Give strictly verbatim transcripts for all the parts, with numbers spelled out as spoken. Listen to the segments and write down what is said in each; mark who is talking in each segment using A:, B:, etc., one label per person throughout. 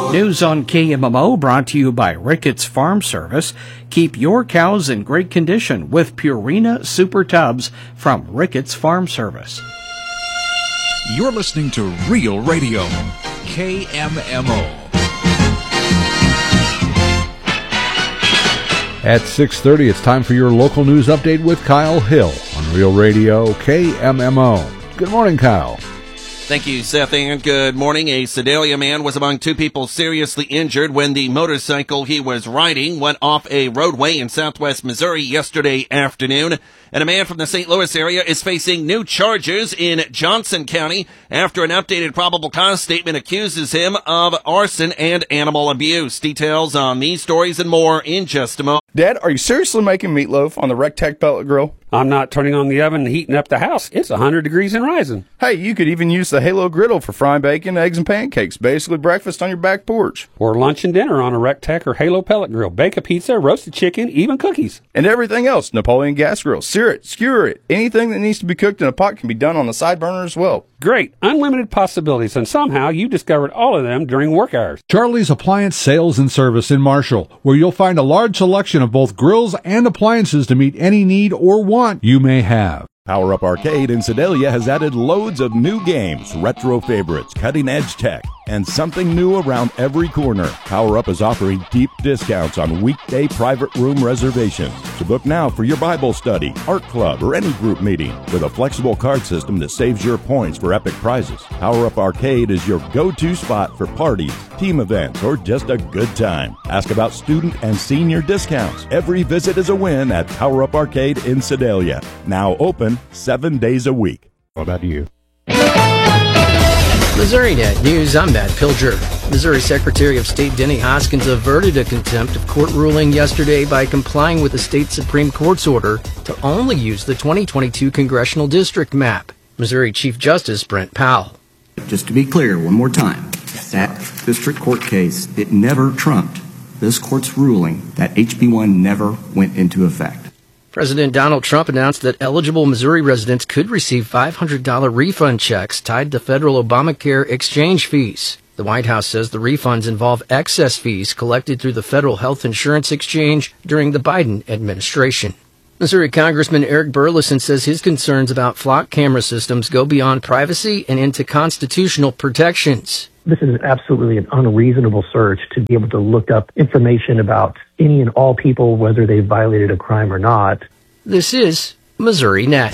A: News on K M M O brought to you by Ricketts Farm Service. Keep your cows in great condition with Purina Super Tubs from Ricketts Farm Service.
B: You're listening to Real Radio, K M M O.
C: At six thirty, it's time for your local news update with Kyle Hill on Real Radio, K M M O. Good morning, Kyle.
D: Thank you, Seth, and good morning. A Sedalia man was among two people seriously injured when the motorcycle he was riding went off a roadway in southwest Missouri yesterday afternoon. And a man from the Saint Louis area is facing new charges in Johnson County after an updated probable cause statement accuses him of arson and animal abuse. Details on these stories and more in just a moment.
E: Dad, are you seriously making meatloaf on the Rectech pellet grill?
F: I'm not turning on the oven and heating up the house. It's one hundred degrees and rising.
E: Hey, you could even use the Halo griddle for frying bacon, eggs, and pancakes. Basically breakfast on your back porch.
F: Or lunch and dinner on a Rectech or Halo pellet grill. Bake a pizza, roasted chicken, even cookies.
E: And everything else. Napoleon gas grill. Sear it, skewer it. Anything that needs to be cooked in a pot can be done on the side burner as well.
F: Great. Unlimited possibilities, and somehow you discovered all of them during work hours.
C: Charlie's Appliance Sales and Service in Marshall, where you'll find a large selection of both grills and appliances to meet any need or want you may have.
G: Power Up Arcade in Sedalia has added loads of new games, retro favorites, cutting-edge tech, and something new around every corner. Power Up is offering deep discounts on weekday private room reservations. So book now for your Bible study, art club, or any group meeting with a flexible card system that saves your points for epic prizes. Power Up Arcade is your go-to spot for parties, team events, or just a good time. Ask about student and senior discounts. Every visit is a win at Power Up Arcade in Sedalia. Now open seven days a week.
C: What about you?
H: Missouri Net News, I'm Matt Pilger. Missouri Secretary of State Denny Hoskins averted a contempt of court ruling yesterday by complying with the state Supreme Court's order to only use the twenty twenty-two congressional district map. Missouri Chief Justice Brent Powell.
I: Just to be clear, one more time, that district court case, it never trumped this court's ruling that H B one never went into effect.
H: President Donald Trump announced that eligible Missouri residents could receive five hundred dollars refund checks tied to federal Obamacare exchange fees. The White House says the refunds involve excess fees collected through the federal health insurance exchange during the Biden administration. Missouri Congressman Eric Burleson says his concerns about flock camera systems go beyond privacy and into constitutional protections.
J: This is absolutely an unreasonable search to be able to look up information about any and all people, whether they violated a crime or not.
H: This is Missouri Net.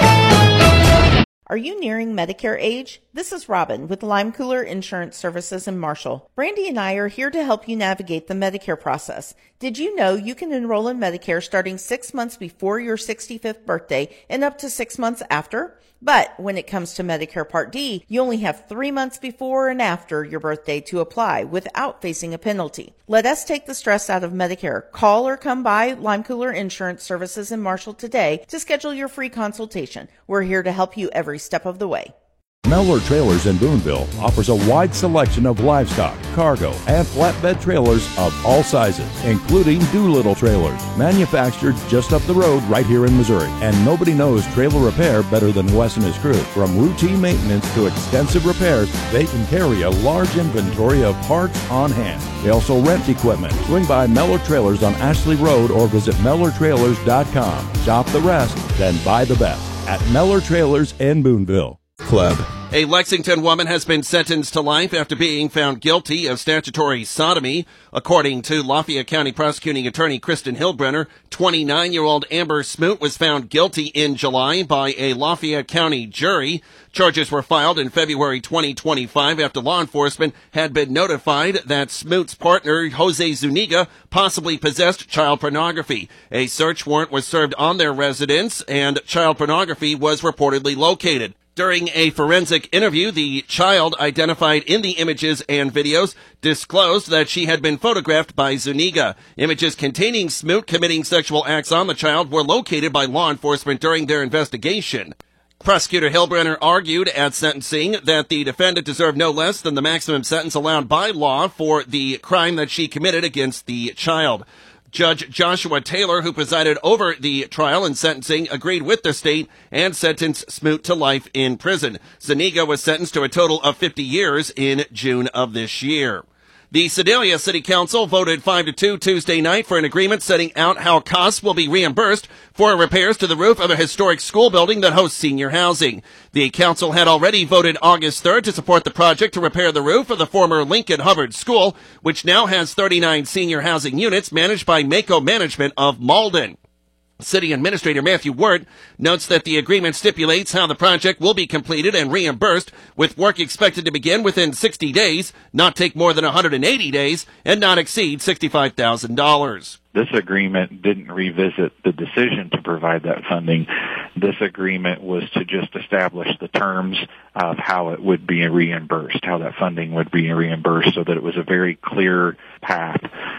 K: Are you nearing Medicare age? This is Robin with Lime Cooler Insurance Services in Marshall. Brandy and I are here to help you navigate the Medicare process. Did you know you can enroll in Medicare starting six months before your sixty-fifth birthday and up to six months after? But when it comes to Medicare Part D, you only have three months before and after your birthday to apply without facing a penalty. Let us take the stress out of Medicare. Call or come by Lime Cooler Insurance Services in Marshall today to schedule your free consultation. We're here to help you every step of the way.
G: Mellor Trailers in Boonville offers a wide selection of livestock, cargo, and flatbed trailers of all sizes, including Doolittle trailers, manufactured just up the road right here in Missouri. And nobody knows trailer repair better than Wes and his crew. From routine maintenance to extensive repairs, they can carry a large inventory of parts on hand. They also rent equipment. Swing by Mellor Trailers on Ashley Road or visit Mellor Trailers dot com. Shop the rest, then buy the best at Mellor Trailers in Boonville.
D: Club. A Lexington woman has been sentenced to life after being found guilty of statutory sodomy. According to Lafayette County Prosecuting Attorney Kristen Hillbrenner, twenty-nine-year-old Amber Smoot was found guilty in July by a Lafayette County jury. Charges were filed in February twenty twenty-five after law enforcement had been notified that Smoot's partner, Jose Zuniga, possibly possessed child pornography. A search warrant was served on their residence, and child pornography was reportedly located. During a forensic interview, the child identified in the images and videos disclosed that she had been photographed by Zuniga. Images containing Smoot committing sexual acts on the child were located by law enforcement during their investigation. Prosecutor Hillbrenner argued at sentencing that the defendant deserved no less than the maximum sentence allowed by law for the crime that she committed against the child. Judge Joshua Taylor, who presided over the trial and sentencing, agreed with the state and sentenced Smoot to life in prison. Zuniga was sentenced to a total of fifty years in June of this year. The Sedalia City Council voted five to two Tuesday night for an agreement setting out how costs will be reimbursed for repairs to the roof of a historic school building that hosts senior housing. The council had already voted August third to support the project to repair the roof of the former Lincoln Hubbard School, which now has thirty-nine senior housing units managed by Mako Management of Malden. City Administrator Matthew Wirt notes that the agreement stipulates how the project will be completed and reimbursed, with work expected to begin within sixty days, not take more than one hundred eighty days, and not exceed sixty-five thousand dollars.
L: This agreement didn't revisit the decision to provide that funding. This agreement was to just establish the terms of how it would be reimbursed, how that funding would be reimbursed, so that it was a very clear path.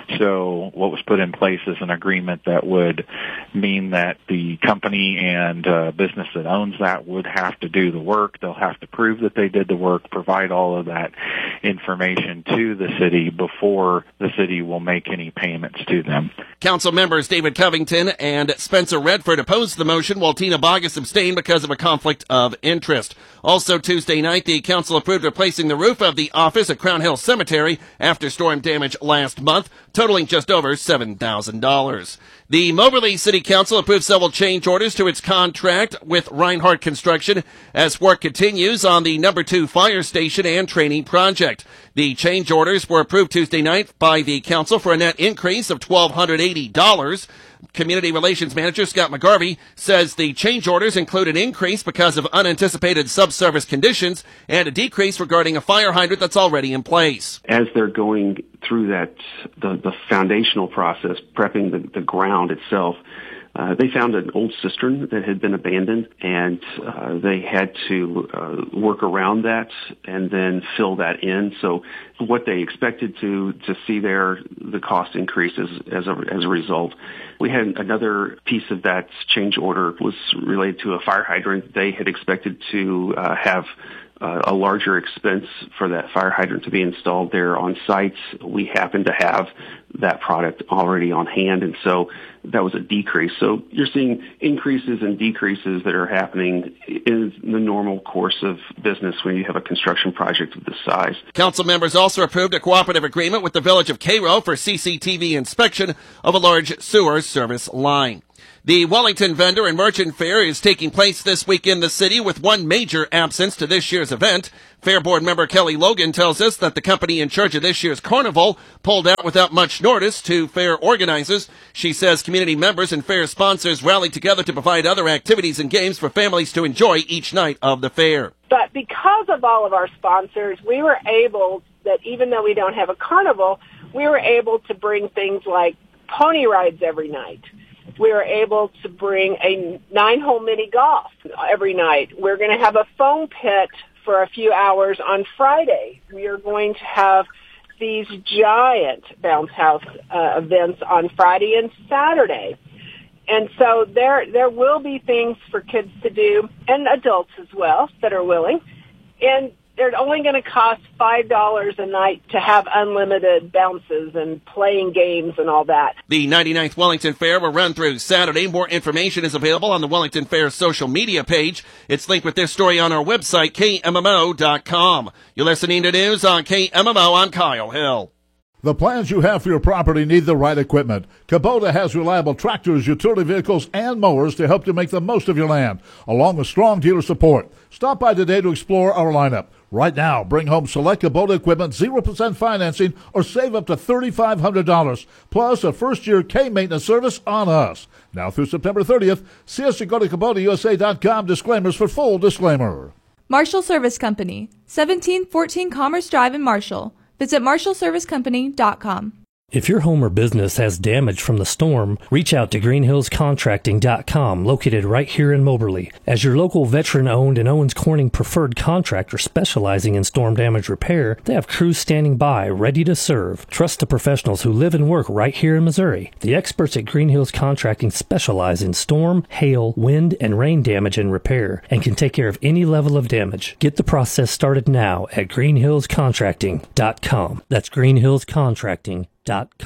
L: So what was put in place is an agreement that would mean that the company and uh, business that owns that would have to do the work. They'll have to prove that they did the work, provide all of that information to the city before the city will make any payments to them.
D: Council members David Covington and Spencer Redford opposed the motion, while Tina Bogus abstained because of a conflict of interest. Also Tuesday night, the council approved replacing the roof of the office at Crown Hill Cemetery after storm damage last month, totaling just over seven thousand dollars. The Moberly City Council approved several change orders to its contract with Reinhardt Construction as work continues on the number two fire station and training project. The change orders were approved Tuesday night by the council for a net increase of one thousand two hundred eighty dollars. Community Relations Manager Scott McGarvey says the change orders include an increase because of unanticipated subsurface conditions and a decrease regarding a fire hydrant that's already in place.
M: As they're going through that, the, the foundational process, prepping the, the ground itself, Uh, they found an old cistern that had been abandoned, and uh, they had to uh, work around that and then fill that in. So what they expected to to see there, the cost increases as a, as a result. We had another piece of that change order was related to a fire hydrant. They had expected to uh, have Uh, a larger expense for that fire hydrant to be installed there on site. We happen to have that product already on hand, and so that was a decrease. So you're seeing increases and decreases that are happening in the normal course of business when you have a construction project of this size.
D: Council members also approved a cooperative agreement with the Village of Cairo for C C T V inspection of a large sewer service line. The Wellington Vendor and Merchant Fair is taking place this week in the city with one major absence to this year's event. Fair Board member Kelly Logan tells us that the company in charge of this year's carnival pulled out without much notice to fair organizers. She says community members and fair sponsors rallied together to provide other activities and games for families to enjoy each night of the fair.
N: But because of all of our sponsors, we were able, that even though we don't have a carnival, we were able to bring things like pony rides every night. We were able to bring a nine-hole mini golf every night. We're going to have a foam pit for a few hours on Friday. We are going to have these giant bounce house uh, events on Friday and Saturday. And so there there will be things for kids to do, and adults as well that are willing. And they're only going to cost five dollars a night to have unlimited bounces and playing games and all that.
D: The ninety-ninth Wellington Fair will run through Saturday. More information is available on the Wellington Fair social media page. It's linked with this story on our website, K M M O dot com. You're listening to news on K M M O. I'm Kyle Hill.
O: The plans you have for your property need the right equipment. Kubota has reliable tractors, utility vehicles, and mowers to help you make the most of your land, along with strong dealer support. Stop by today to explore our lineup. Right now, bring home select Kubota equipment, zero percent financing, or save up to three thousand five hundred dollars, plus a first-year K-maintenance service on us. Now through September thirtieth, see us at go to Kubota U S A dot com. Disclaimers for full disclaimer.
P: Marshall Service Company, seventeen fourteen Commerce Drive in Marshall. Visit marshall service company dot com.
Q: If your home or business has damage from the storm, reach out to green hills contracting dot com, located right here in Moberly. As your local veteran-owned and Owens Corning preferred contractor specializing in storm damage repair, they have crews standing by, ready to serve. Trust the professionals who live and work right here in Missouri. The experts at Green Hills Contracting specialize in storm, hail, wind, and rain damage and repair, and can take care of any level of damage. Get the process started now at green hills contracting dot com. That's green hills contracting dot com.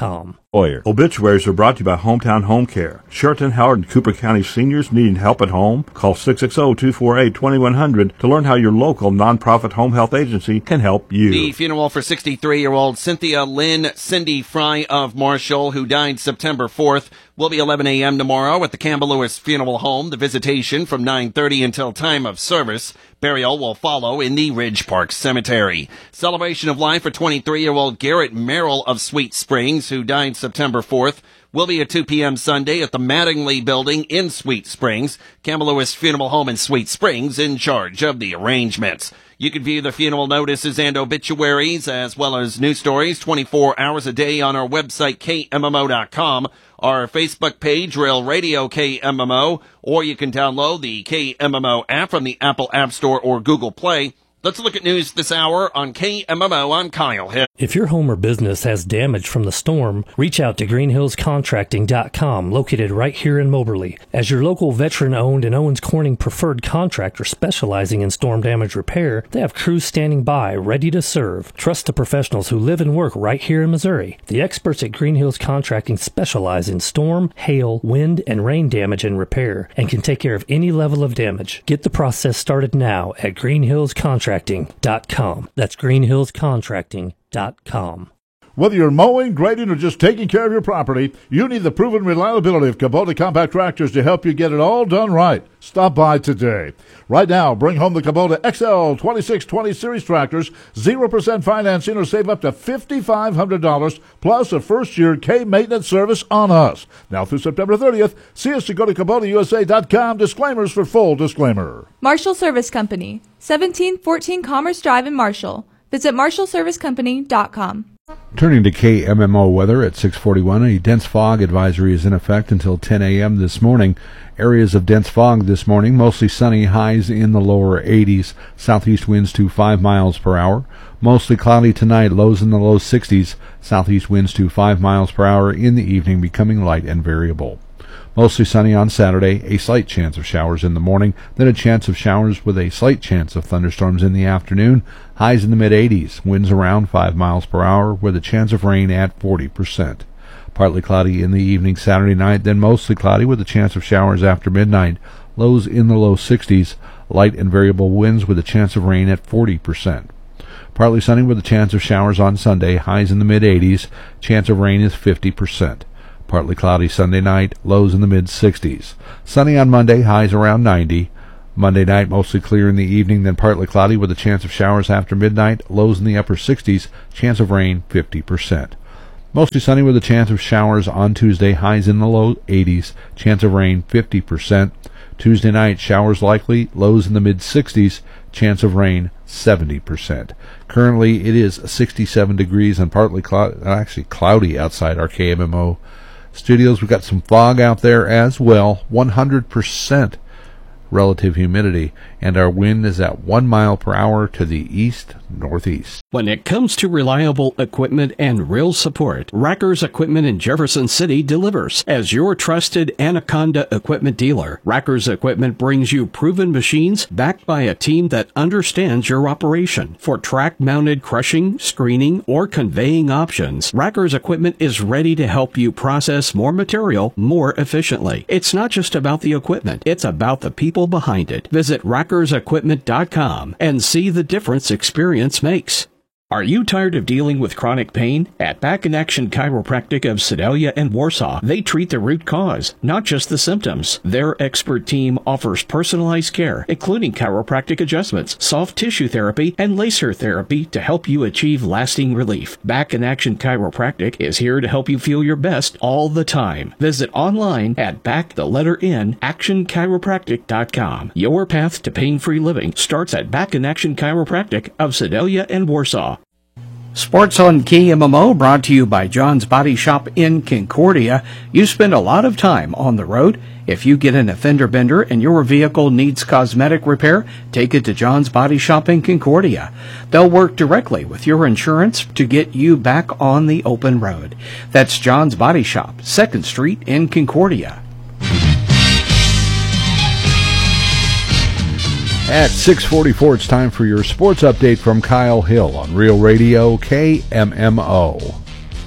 R: Boyer. Obituaries are brought to you by Hometown Home Care. Sheraton, Howard, and Cooper County seniors needing help at home? Call six six zero, two four eight, two one zero zero to learn how your local nonprofit home health agency can help you.
D: The funeral for sixty-three-year-old Cynthia Lynn Cindy Fry of Marshall, who died September fourth, will be eleven a.m. tomorrow at the Campbell Lewis Funeral Home. The visitation from nine thirty until time of service. Burial will follow in the Ridge Park Cemetery. Celebration of life for twenty-three-year-old Garrett Merrill of Sweet Springs, who died September fourth, will be at two p.m. Sunday at the Mattingly Building in Sweet Springs. Campbell Lewis Funeral Home in Sweet Springs in charge of the arrangements. You can view the funeral notices and obituaries as well as news stories twenty-four hours a day on our website, K M M O dot com, our Facebook page, Real Radio K M M O, or you can download the K M M O app from the Apple App Store or Google Play. Let's look at news this hour on K M M O. I'm Kyle Hill.
Q: If your home or business has damage from the storm, reach out to green hills contracting dot com, located right here in Moberly. As your local veteran-owned and Owens Corning preferred contractor specializing in storm damage repair, they have crews standing by, ready to serve. Trust the professionals who live and work right here in Missouri. The experts at Green Hills Contracting specialize in storm, hail, wind, and rain damage and repair, and can take care of any level of damage. Get the process started now at green hills contracting dot com. That's green hills contracting dot com.
O: Whether you're mowing, grading, or just taking care of your property, you need the proven reliability of Kubota compact tractors to help you get it all done right. Stop by today. Right now, bring home the Kubota X L twenty-six twenty Series tractors, zero percent financing, or save up to five thousand five hundred dollars, plus a first-year K-maintenance service on us. Now through September thirtieth, see us to go to Kubota U S A dot com. Disclaimers for full disclaimer.
P: Marshall Service Company, seventeen fourteen Commerce Drive in Marshall. Visit marshall service company dot com.
C: Turning to K M M O weather at six forty-one, a dense fog advisory is in effect until ten a.m. this morning. Areas of dense fog this morning, mostly sunny, highs in the lower eighties, southeast winds to five miles per hour. Mostly cloudy tonight, lows in the low sixties, southeast winds to five miles per hour in the evening, becoming light and variable. Mostly sunny on Saturday, a slight chance of showers in the morning, then a chance of showers with a slight chance of thunderstorms in the afternoon. Highs in the mid-eighties, winds around five miles per hour with a chance of rain at forty percent. Partly cloudy in the evening Saturday night, then mostly cloudy with a chance of showers after midnight. Lows in the low sixties, light and variable winds with a chance of rain at forty percent. Partly sunny with a chance of showers on Sunday, highs in the mid-eighties, chance of rain is fifty percent. Partly cloudy Sunday night, lows in the mid-sixties. Sunny on Monday, highs around ninety. Monday night, mostly clear in the evening, then partly cloudy with a chance of showers after midnight, lows in the upper sixties, chance of rain fifty percent. Mostly sunny with a chance of showers on Tuesday, highs in the low eighties, chance of rain fifty percent. Tuesday night, showers likely, lows in the mid-sixties, chance of rain seventy percent. Currently, it is sixty-seven degrees and partly cloud, actually cloudy outside our K M M O studios. We've got some fog out there as well, one hundred percent relative humidity, and our wind is at one mile per hour to the east-northeast.
A: When it comes to reliable equipment and real support, Rackers Equipment in Jefferson City delivers. As your trusted Anaconda equipment dealer, Rackers Equipment brings you proven machines backed by a team that understands your operation. For track-mounted crushing, screening, or conveying options, Rackers Equipment is ready to help you process more material more efficiently. It's not just about the equipment, it's about the people behind it. Visit rackers equipment dot com and see the difference experience makes. Are you tired of dealing with chronic pain? At Back in Action Chiropractic of Sedalia and Warsaw, they treat the root cause, not just the symptoms. Their expert team offers personalized care, including chiropractic adjustments, soft tissue therapy, and laser therapy to help you achieve lasting relief. Back in Action Chiropractic is here to help you feel your best all the time. Visit online at back the letter N action chiropractic dot com. Your path to pain-free living starts at Back in Action Chiropractic of Sedalia and Warsaw. Sports on K M M O brought to you by John's Body Shop in Concordia. You spend a lot of time on the road. If you get an fender bender and your vehicle needs cosmetic repair, take it to John's Body Shop in Concordia. They'll work directly with your insurance to get you back on the open road. That's John's Body Shop, second Street in Concordia.
C: At six forty-four, it's time for your sports update from Kyle Hill on Real Radio K M M O.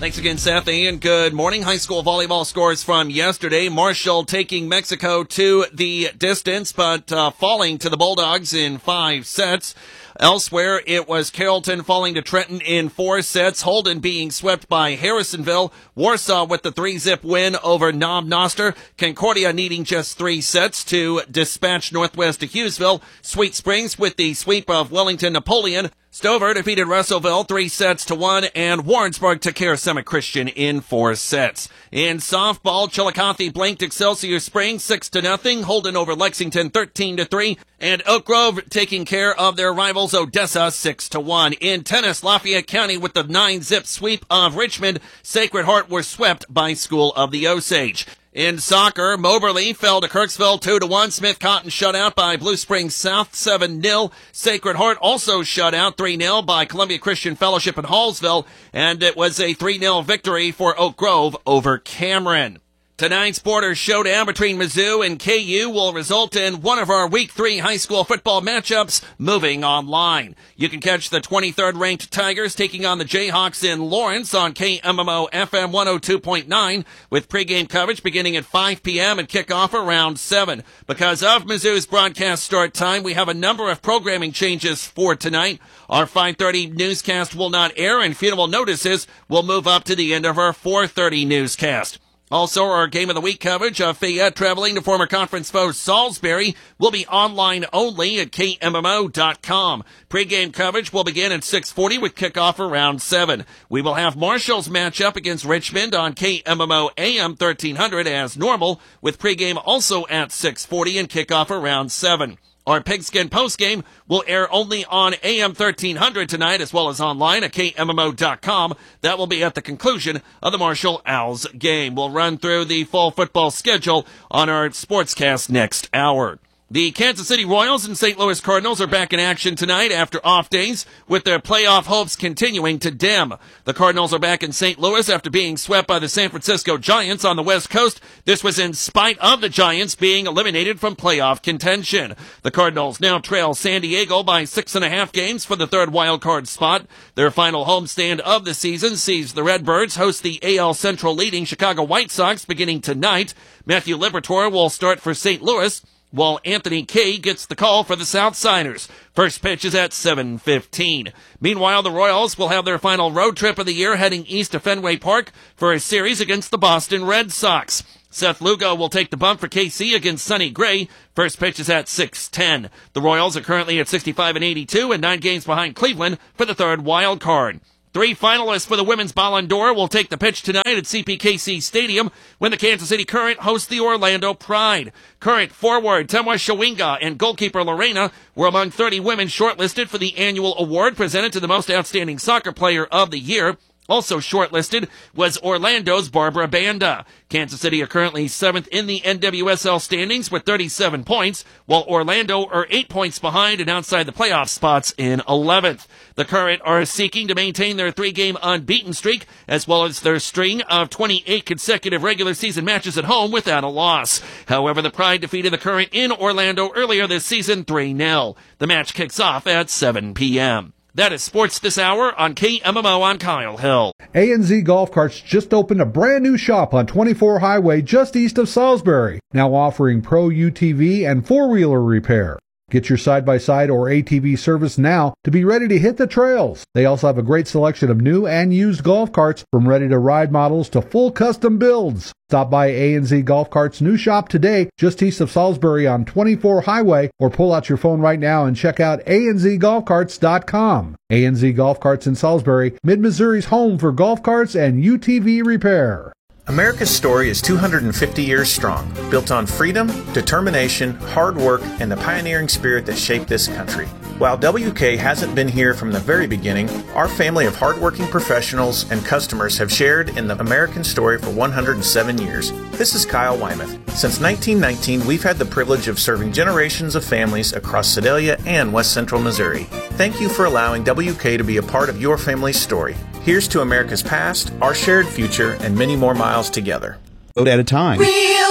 D: Thanks again, Seth, and good morning. High school volleyball scores from yesterday. Marshall taking Mexico to the distance, but uh, falling to the Bulldogs in five sets. Elsewhere, it was Carrollton falling to Trenton in four sets. Holden being swept by Harrisonville. Warsaw with the three-zip win over Knob Noster. Concordia needing just three sets to dispatch Northwest to Hughesville. Sweet Springs with the sweep of Wellington Napoleon. Stover defeated Russellville three sets to one, and Warrensburg took care of Summit Christian in four sets. In softball, Chillicothe blanked Excelsior Springs six to nothing. Holden over Lexington thirteen to three, and Oak Grove taking care of their rivals Odessa six to one. In tennis, Lafayette County with the nine-zip sweep of Richmond. Sacred Heart were swept by School of the Osage. In soccer, Moberly fell to Kirksville two to one. Smith Cotton shut out by Blue Springs South seven nil. Sacred Heart also shut out three nil by Columbia Christian Fellowship in Hallsville. And it was a three nil victory for Oak Grove over Cameron. Tonight's border showdown between Mizzou and K U will result in one of our Week three high school football matchups moving online. You can catch the twenty-third ranked Tigers taking on the Jayhawks in Lawrence on K M M O F M one oh two point nine with pregame coverage beginning at five p.m. and kickoff around seven. Because of Mizzou's broadcast start time, we have a number of programming changes for tonight. Our five thirty newscast will not air, and funeral notices will move up to the end of our four thirty newscast. Also, our Game of the Week coverage of Fayette traveling to former conference foe Salisbury will be online only at K M M O dot com. Pre-game coverage will begin at six forty with kickoff around seven. We will have Marshall's matchup against Richmond on K M M O A M thirteen hundred as normal, with pre-game also at six forty and kickoff around seven. Our Pigskin postgame will air only on A M thirteen hundred tonight, as well as online at K M M O dot com. That will be at the conclusion of the Marshall Owls game. We'll run through the fall football schedule on our sportscast next hour. The Kansas City Royals and Saint Louis Cardinals are back in action tonight after off days, with their playoff hopes continuing to dim. The Cardinals are back in Saint Louis after being swept by the San Francisco Giants on the West Coast. This was in spite of the Giants being eliminated from playoff contention. The Cardinals now trail San Diego by six and a half games for the third wild card spot. Their final homestand of the season sees the Redbirds host the A L Central leading Chicago White Sox beginning tonight. Matthew Liberatore will start for Saint Louis, while Anthony Kay gets the call for the Southsiders. First pitch is at seven fifteen. Meanwhile, the Royals will have their final road trip of the year heading east to Fenway Park for a series against the Boston Red Sox. Seth Lugo will take the bump for K C against Sonny Gray. First pitch is at six ten. The Royals are currently at sixty-five and eighty-two and nine games behind Cleveland for the third wild card. Three finalists for the Women's Ballon d'Or will take the pitch tonight at C P K C Stadium when the Kansas City Current hosts the Orlando Pride. Current forward Temwa Shawinga and goalkeeper Lorena were among thirty women shortlisted for the annual award presented to the most outstanding soccer player of the year. Also shortlisted was Orlando's Barbara Banda. Kansas City are currently seventh in the N W S L standings with thirty-seven points, while Orlando are eight points behind and outside the playoff spots in eleventh. The Current are seeking to maintain their three-game unbeaten streak, as well as their string of twenty-eight consecutive regular season matches at home without a loss. However, the Pride defeated the Current in Orlando earlier this season three nil. The match kicks off at seven p.m. That is sports this hour on K M M O on Kyle Hill.
C: A N Z Golf Carts just opened a brand new shop on twenty-four Highway just east of Salisbury, now offering pro U T V and four-wheeler repair. Get your side-by-side or A T V service now to be ready to hit the trails. They also have a great selection of new and used golf carts, from ready-to-ride models to full custom builds. Stop by A N Z Golf Carts' new shop today, just east of Salisbury on twenty-four Highway, or pull out your phone right now and check out A N Z golf carts dot com. A N Z Golf Carts in Salisbury, Mid-Missouri's home for golf carts and U T V repair.
S: America's story is two hundred fifty years strong, built on freedom, determination, hard work, and the pioneering spirit that shaped this country. While W K hasn't been here from the very beginning, our family of hardworking professionals and customers have shared in the American story for one hundred seven years. This is Kyle Wymuth. Since nineteen nineteen, we've had the privilege of serving generations of families across Sedalia and West Central Missouri. Thank you for allowing W K to be a part of your family's story. Here's to America's past, our shared future, and many more miles together.
T: Vote at a time.
U: Real